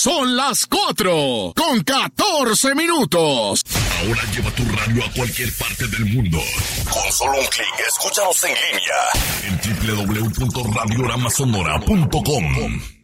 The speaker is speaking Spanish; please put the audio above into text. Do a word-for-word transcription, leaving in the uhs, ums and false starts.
Son las cuatro con catorce minutos. Ahora lleva tu radio a cualquier parte del mundo. Con solo un clic, escúchanos en línea en doble u doble u doble u punto radiorama sonora punto com.